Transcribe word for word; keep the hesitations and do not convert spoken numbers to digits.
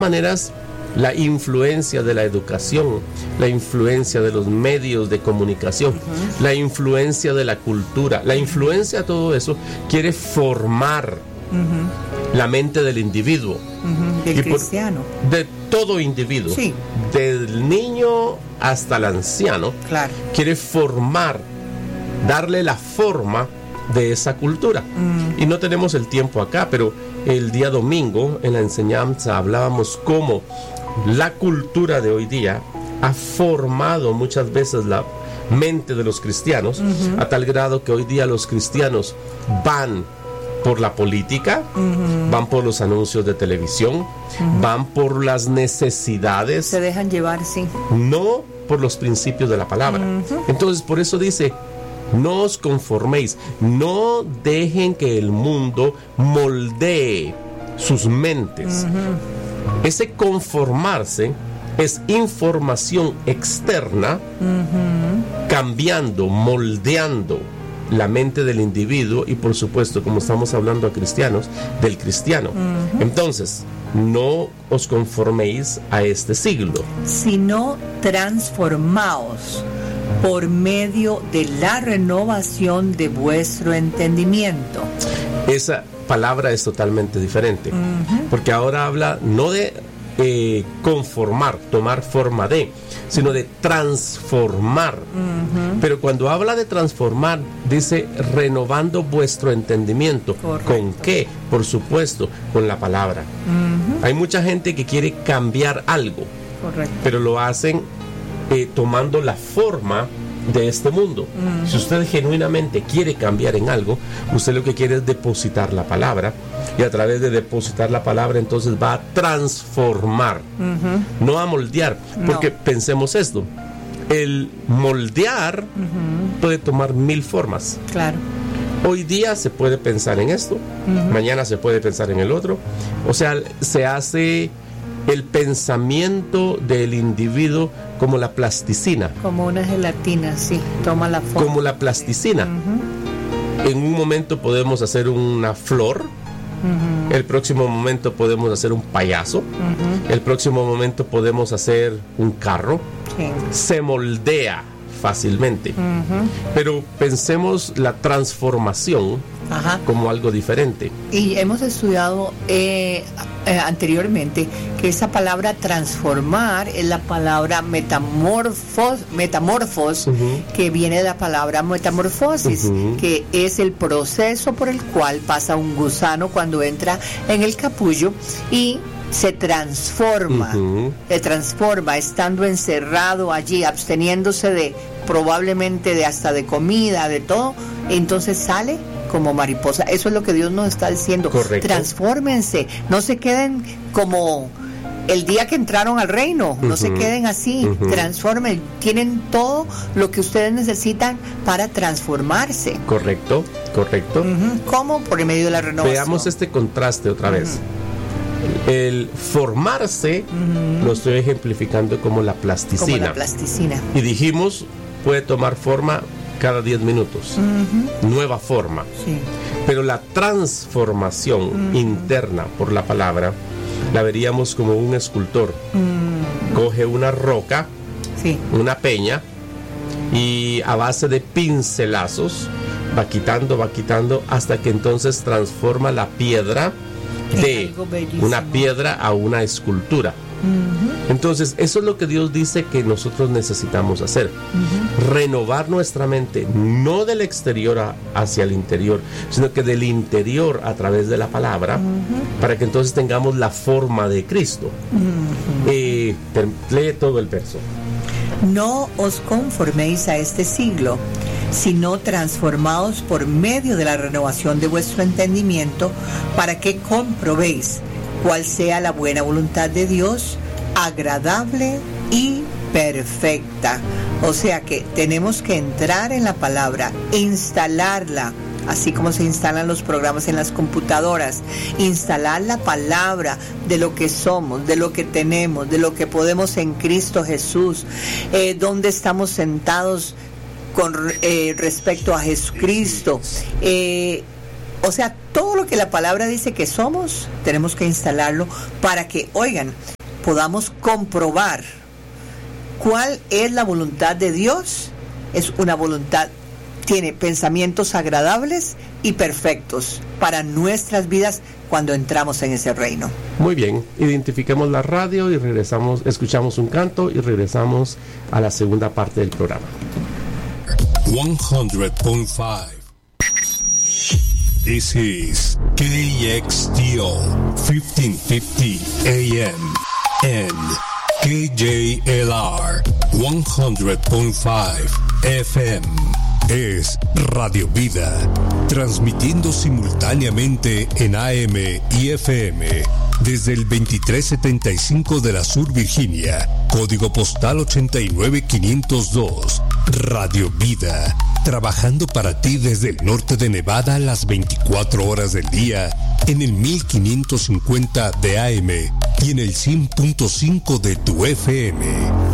maneras, la influencia de la educación, la influencia de los medios de comunicación, uh-huh. la influencia de la cultura, la influencia de todo eso quiere formar uh-huh. la mente del individuo. Uh-huh. Del cristiano. Por, de todo individuo. Sí. Del niño hasta el anciano. Claro. Quiere formar, darle la forma de esa cultura. Uh-huh. Y no tenemos el tiempo acá, pero el día domingo en la enseñanza hablábamos cómo la cultura de hoy día ha formado muchas veces la mente de los cristianos, uh-huh. a tal grado que hoy día los cristianos van por la política, uh-huh. van por los anuncios de televisión, uh-huh. van por las necesidades. Se dejan llevar, sí. No por los principios de la palabra. Uh-huh. Entonces, por eso dice, no os conforméis, no dejen que el mundo moldee sus mentes. Uh-huh. Ese conformarse es información externa, uh-huh. cambiando, moldeando la mente del individuo y, por supuesto, como estamos hablando a cristianos, del cristiano. Uh-huh. Entonces, no os conforméis a este siglo, sino transformaos por medio de la renovación de vuestro entendimiento. Esa palabra es totalmente diferente, uh-huh. porque ahora habla no de eh, conformar, tomar forma de, sino de transformar. Uh-huh. Pero cuando habla de transformar, dice renovando vuestro entendimiento. Correcto. ¿Con qué? Por supuesto, con la palabra. Uh-huh. Hay mucha gente que quiere cambiar algo. Correcto. Pero lo hacen eh, tomando la forma de este mundo. Uh-huh. Si usted genuinamente quiere cambiar en algo, usted lo que quiere es depositar la palabra, y a través de depositar la palabra entonces va a transformar, uh-huh. no a moldear, porque no. Pensemos esto, el moldear uh-huh. puede tomar mil formas. Claro. Hoy día se puede pensar en esto, uh-huh. mañana se puede pensar en el otro, o sea, se hace el pensamiento del individuo como la plasticina. Como una gelatina, sí, toma la forma. Como la plasticina. Uh-huh. En un momento podemos hacer una flor, uh-huh. el próximo momento podemos hacer un payaso, uh-huh. el próximo momento podemos hacer un carro. Sí. Se moldea fácilmente. Uh-huh. Pero pensemos la transformación. Ajá. Como algo diferente. Y hemos estudiado eh, eh, anteriormente que esa palabra transformar es la palabra metamorfos, metamorfos, uh-huh. que viene de la palabra metamorfosis, uh-huh. que es el proceso por el cual pasa un gusano cuando entra en el capullo y se transforma, uh-huh. se transforma estando encerrado allí, absteniéndose de probablemente de hasta de comida, de todo, entonces sale como mariposa. Eso es lo que Dios nos está diciendo. Correcto. Transfórmense, no se queden como el día que entraron al reino, uh-huh. no se queden así, uh-huh. transformen, tienen todo lo que ustedes necesitan para transformarse. Correcto, correcto. Uh-huh. ¿Cómo? Por el medio de la renovación. Veamos este contraste otra vez. Uh-huh. El formarse, uh-huh. lo estoy ejemplificando como la plasticina. Como la plasticina. Y dijimos, puede tomar forma cada diez minutos, uh-huh. nueva forma. Sí. Pero la transformación uh-huh. interna por la palabra la veríamos como un escultor. Uh-huh. Coge una roca, sí. una peña, y a base de pincelazos va quitando, va quitando, hasta que entonces transforma la piedra de una piedra a una escultura. Uh-huh. Entonces, eso es lo que Dios dice que nosotros necesitamos hacer. Uh-huh. Renovar nuestra mente, no del exterior a, hacia el interior, sino que del interior a través de la palabra, uh-huh. para que entonces tengamos la forma de Cristo. Uh-huh. Eh, lee todo el verso. No os conforméis a este siglo, sino transformaos por medio de la renovación de vuestro entendimiento, para que comprobéis cuál sea la buena voluntad de Dios, agradable y perfecta. O sea que tenemos que entrar en la palabra, instalarla, así como se instalan los programas en las computadoras, instalar la palabra de lo que somos, de lo que tenemos, de lo que podemos en Cristo Jesús, eh, donde estamos sentados con eh, respecto a Jesucristo. Eh, O sea, todo lo que la palabra dice que somos, tenemos que instalarlo para que, oigan, podamos comprobar cuál es la voluntad de Dios. Es una voluntad, tiene pensamientos agradables y perfectos para nuestras vidas cuando entramos en ese reino. Muy bien, identificamos la radio y regresamos, escuchamos un canto y regresamos a la segunda parte del programa. one hundred point five. This is K X T O fifteen fifty A M and K J L R one hundred point five F M. Es Radio Vida, transmitiendo simultáneamente en A M y F M desde el veintitrés setenta y cinco de la Sur Virginia, código postal ochenta y nueve quinientos dos. Radio Vida, trabajando para ti desde el norte de Nevada las veinticuatro horas del día en el mil quinientos cincuenta de A M y en el cien punto cinco de tu F M.